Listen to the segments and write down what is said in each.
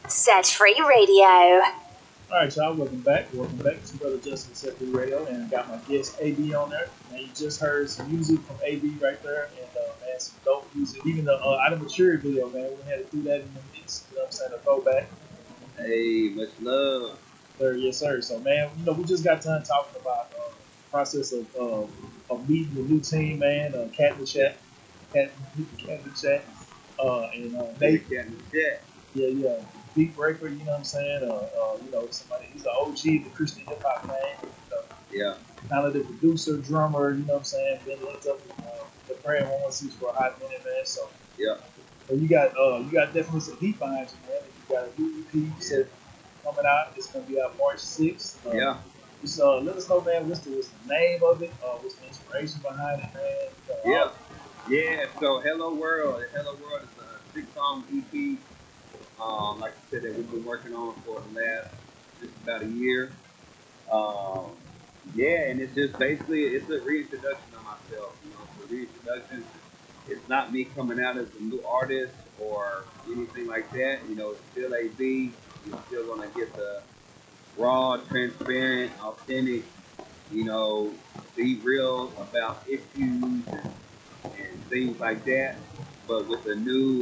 Set Free Radio. All right, y'all. Welcome back. Welcome back to Brother Justin Set Free Radio, and I got my guest AB on there. And you just heard some music from AB right there, and man, some dope music. Even the Out of Maturity video, man, we had to do that in the mix. You know what I'm saying? A throwback. Hey, much love. Sir, yes, sir. So, man, we just got done talking about the process of meeting the new team, man. Cat in the chat, cat in the chat, and Nate. Cat in the chat. Yeah. Beat Breaker, you know what I'm saying? Somebody, he's an OG, the Christian hip hop man. Yeah. Talented producer, drummer, you know what I'm saying? Been linked up with the Prayer 116 for a hot minute, man. So, yeah. So you got definitely some heat behind you, man. You got a new EP you said coming out. It's gonna be out March 6th. Yeah. Just let us know, man. What's the name of it? What's the inspiration behind it, man? Yeah. So Hello World is a 6-song EP. Like I said, that we've been working on for the last just about a year. And it's just basically it's a reintroduction of myself. It's a reintroduction. It's not me coming out as a new artist or anything like that. It's still AB. You're still gonna get the raw, transparent, authentic. Be real about issues and things like that. But with a new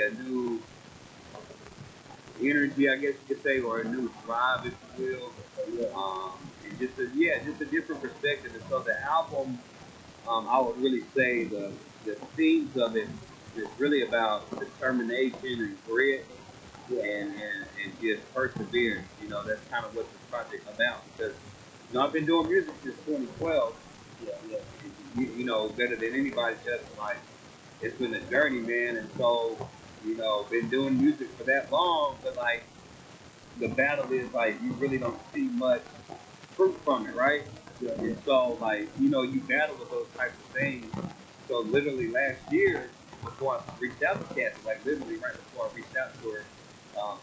energy, I guess you could say, or a new drive, if you will. And just a different perspective. And so the album, I would really say the themes of it is really about determination and grit and just perseverance. That's kind of what this project about. Because I've been doing music since 2012. Better than anybody, just like it's been a journey, man. And so been doing music for that long, but like the battle is like you really don't see much fruit from it, right? Yeah. And so like you battle with those types of things. So literally last year, before I reached out to Cassie, like literally right before I reached out to her,